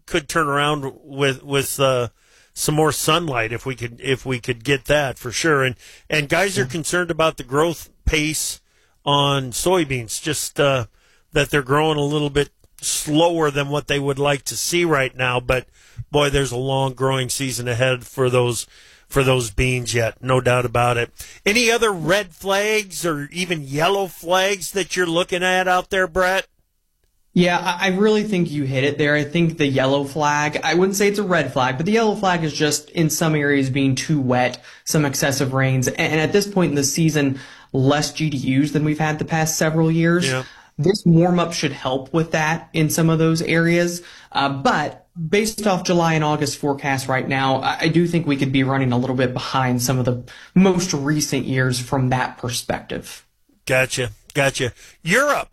could turn around with some more sunlight if we could get that for sure. And guys are concerned about the growth pace on soybeans, just that they're growing a little bit slower than what they would like to see right now. But boy, there's a long growing season ahead for those beans yet, no doubt about it. Any other red flags or even yellow flags that you're looking at out there, Brett? Yeah, I really think you hit it there. I think the yellow flag, I wouldn't say it's a red flag, but the yellow flag is just in some areas being too wet, some excessive rains, and at this point in the season, less GDUs than we've had the past several years. Yeah. This warm-up should help with that in some of those areas. But based off July and August forecast right now, I do think we could be running a little bit behind some of the most recent years from that perspective. Gotcha. Europe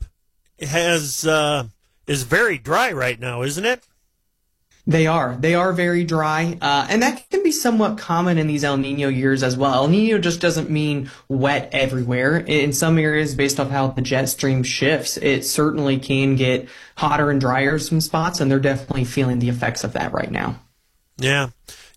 is very dry right now, isn't it? They are very dry, and that can be somewhat common in these El Nino years as well. El Nino just doesn't mean wet everywhere. In some areas, based off how the jet stream shifts, it certainly can get hotter and drier in some spots, and they're definitely feeling the effects of that right now. Yeah.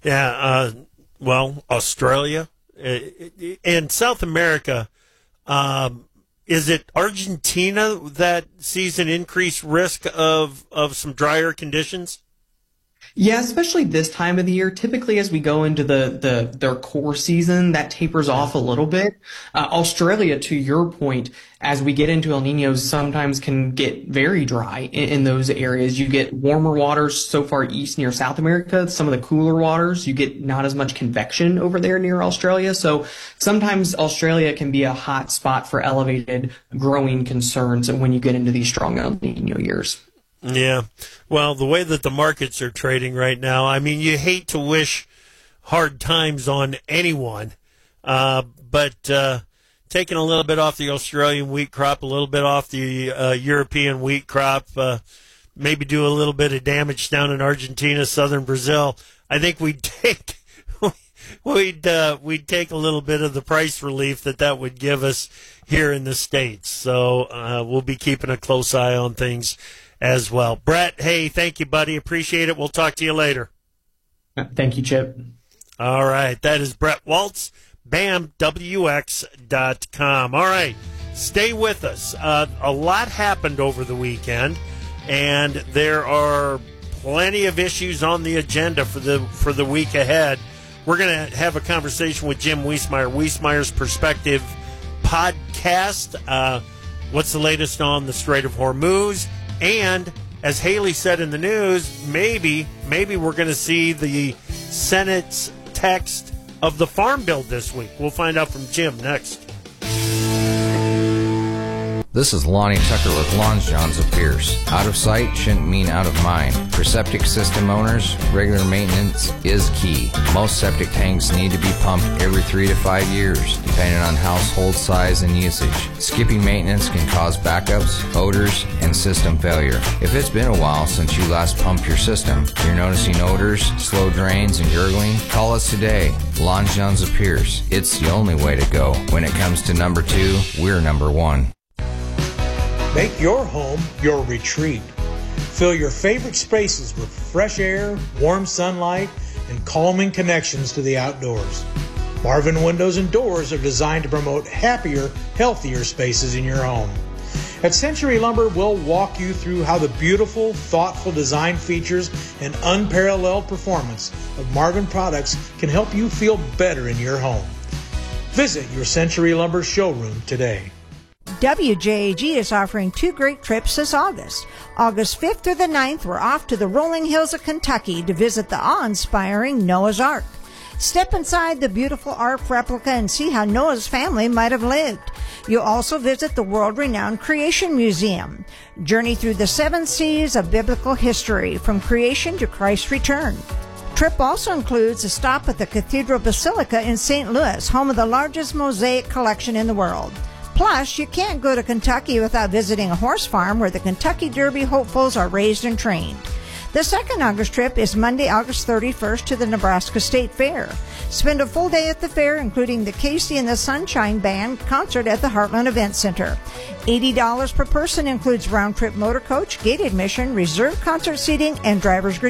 Well, Australia and South America. Is it Argentina that sees an increased risk of some drier conditions? Yeah, especially this time of the year. Typically, as we go into their core season, that tapers off a little bit. Australia, to your point, as we get into El Niños, sometimes can get very dry in those areas. You get warmer waters so far east near South America. Some of the cooler waters, you get not as much convection over there near Australia. So sometimes Australia can be a hot spot for elevated growing concerns when you get into these strong El Nino years. Yeah. Well, the way that the markets are trading right now, I mean, you hate to wish hard times on anyone, but taking a little bit off the Australian wheat crop, a little bit off the European wheat crop, maybe do a little bit of damage down in Argentina, southern Brazil, I think we'd take we'd take a little bit of the price relief that would give us here in the States. So we'll be keeping a close eye on things as well. Brett, hey, thank you, buddy. Appreciate it. We'll talk to you later. Thank you, Chip. All right. That is Brett Waltz, BAMWX.com. All right. Stay with us. A lot happened over the weekend, and there are plenty of issues on the agenda for the week ahead. We're going to have a conversation with Jim Wiesmeyer, Wiesmeyer's Perspective podcast. What's the latest on the Strait of Hormuz? And as Haley said in the news, maybe we're going to see the Senate's text of the Farm Bill this week. We'll find out from Jim next. This is Lonnie Tucker with Lawns Johns of Pierce. Out of sight shouldn't mean out of mind. For septic system owners, regular maintenance is key. Most septic tanks need to be pumped every 3 to 5 years, depending on household size and usage. Skipping maintenance can cause backups, odors, and system failure. If it's been a while since you last pumped your system, you're noticing odors, slow drains, and gurgling, call us today. Lawns Johns of Pierce. It's the only way to go. When it comes to number 2, we're number 1. Make your home your retreat. Fill your favorite spaces with fresh air, warm sunlight, and calming connections to the outdoors. Marvin Windows and Doors are designed to promote happier, healthier spaces in your home. At Century Lumber, we'll walk you through how the beautiful, thoughtful design features and unparalleled performance of Marvin products can help you feel better in your home. Visit your Century Lumber showroom today. WJAG is offering 2 great trips this August. August 5th through the 9th, we're off to the rolling hills of Kentucky to visit the awe-inspiring Noah's Ark. Step inside the beautiful Ark replica and see how Noah's family might have lived. You'll also visit the world-renowned Creation Museum. Journey through the 7 seas of biblical history, from creation to Christ's return. Trip also includes a stop at the Cathedral Basilica in St. Louis, home of the largest mosaic collection in the world. Plus, you can't go to Kentucky without visiting a horse farm where the Kentucky Derby hopefuls are raised and trained. The second August trip is Monday, August 31st to the Nebraska State Fair. Spend a full day at the fair, including the Casey and the Sunshine Band concert at the Heartland Event Center. $80 per person includes round-trip motor coach, gate admission, reserved concert seating, and driver's